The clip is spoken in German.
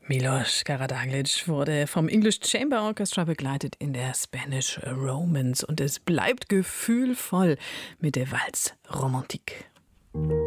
Milos Karadanglic wurde vom English Chamber Orchestra begleitet in der Spanish Romance und es bleibt gefühlvoll mit der Valse Romantique.